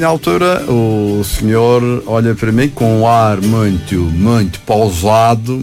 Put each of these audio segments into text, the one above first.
Na altura, o senhor olha para mim com um ar muito pausado,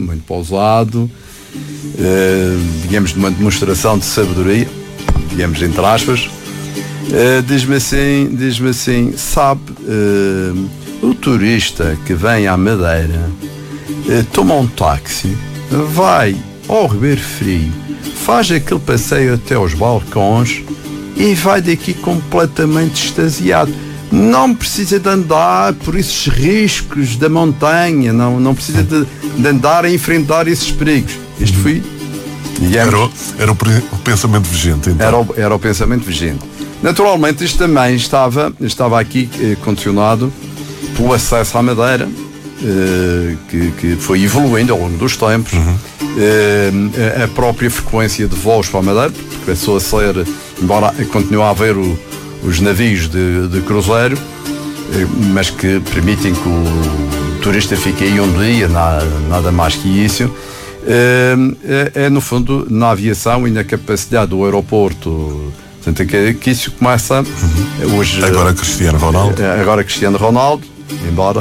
digamos, de uma demonstração de sabedoria, digamos, entre aspas. Diz-me assim, sabe, o turista que vem à Madeira toma um táxi, vai ao Ribeiro Frio, faz aquele passeio até aos balcões e vai daqui completamente extasiado. Não precisa de andar por esses riscos da montanha, não precisa de andar a enfrentar esses perigos. Isto foi, digamos, era o pensamento vigente, então. Era o pensamento vigente. Naturalmente, isto também estava aqui condicionado pelo acesso à Madeira, que foi evoluindo ao longo dos tempos. A própria frequência de voos para a Madeira, porque começou a ser, embora continue a haver os navios de cruzeiro, mas que permitem que o turista fique aí um dia, nada mais que isso. É no fundo na aviação e na capacidade do aeroporto. Portanto, que isso começa hoje. Agora Cristiano Ronaldo, embora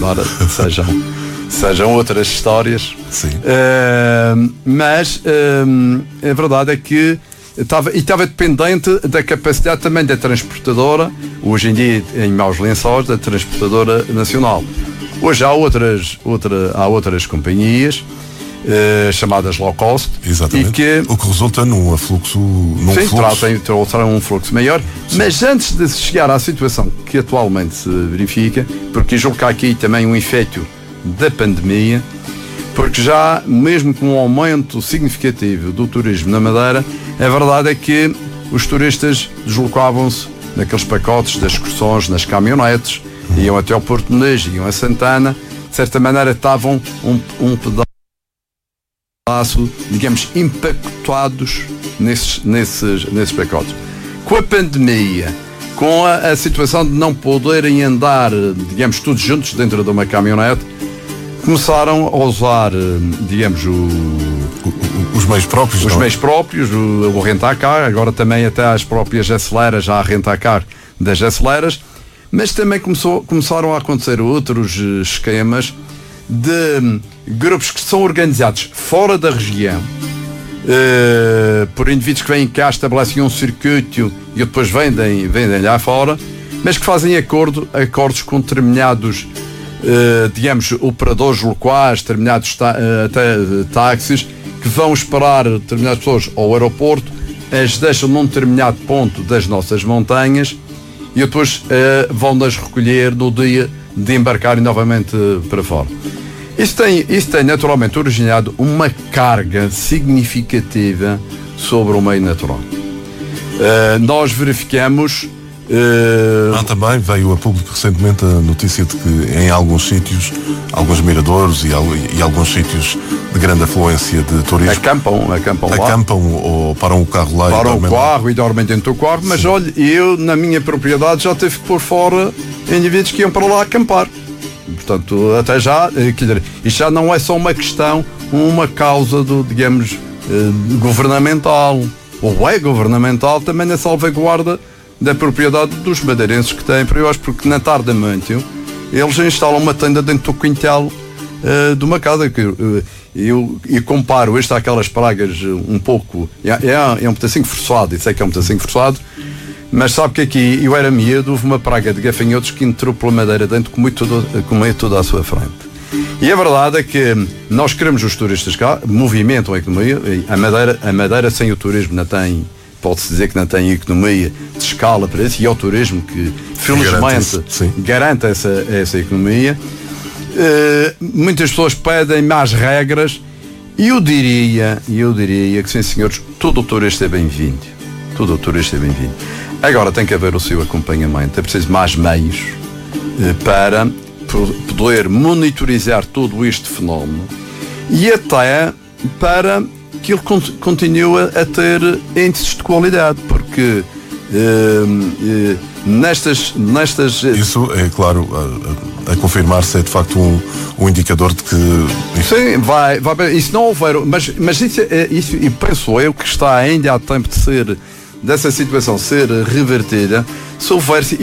sejam outras histórias. Sim. Mas a verdade é que estava dependente da capacidade também da transportadora, hoje em dia em maus lençóis, da transportadora nacional. Hoje há outras companhias chamadas low cost. Exatamente. O que resulta num fluxo. Trazem um fluxo maior. Sim. Mas antes de se chegar à situação que atualmente se verifica, porque julgo que há aqui também um efeito da pandemia, porque já mesmo com um aumento significativo do turismo na Madeira, a verdade é que os turistas deslocavam-se naqueles pacotes das excursões, nas caminhonetes, iam até ao Porto Menez, iam a Santana, de certa maneira estavam um pedaço, digamos, empacotados nesses pacotes. Com a pandemia, com a situação de não poderem andar, digamos, todos juntos dentro de uma caminhonete, começaram a usar, digamos, os meios próprios, o rentacar, agora também até as próprias aceleras, já há rentacar das aceleras, mas também começaram a acontecer outros esquemas de grupos que são organizados fora da região, por indivíduos que vêm cá, estabelecem um circuito e depois vendem lá fora, mas que fazem acordos com determinados digamos, operadores locais, determinados táxis, que vão esperar determinadas pessoas ao aeroporto, as deixam num determinado ponto das nossas montanhas e depois vão-nas recolher no dia de embarcarem novamente para fora. Isso tem naturalmente originado uma carga significativa sobre o meio natural. Nós verificamos. Também veio a público recentemente a notícia de que em alguns sítios, alguns miradores e alguns sítios de grande afluência de turismo acampam ou param o carro lá e dormem dentro do carro, mas olha, eu na minha propriedade já tive que pôr fora indivíduos que iam para lá acampar. Portanto, até já, isto já não é só uma causa digamos, governamental, ou é governamental também na salvaguarda da propriedade dos madeirenses que têm para baixo, porque na tarde eles instalam uma tenda dentro do quintal de uma casa que eu comparo isto àquelas pragas um pouco, é um pedacinho forçado, isso é que é um pedacinho forçado, mas sabe que aqui eu era miúdo, houve uma praga de gafanhotos que entrou pela Madeira dentro, comeu tudo à sua frente. E a verdade é que nós queremos os turistas cá, movimentam a economia, a Madeira sem o turismo não tem, pode-se dizer que não tem economia de escala para isso, e é o turismo que felizmente garante essa economia. Muitas pessoas pedem mais regras e eu diria que, sim senhores, todo o turista é bem-vindo. Agora tem que haver o seu acompanhamento, é preciso mais meios para poder monitorizar todo este fenómeno e até para que ele continua a ter índices de qualidade, porque nestas... Isso é claro, a confirmar-se é de facto um indicador de que... Sim, vai, isso não houver, mas isso, e penso eu que está ainda a tempo dessa situação ser revertida, se houver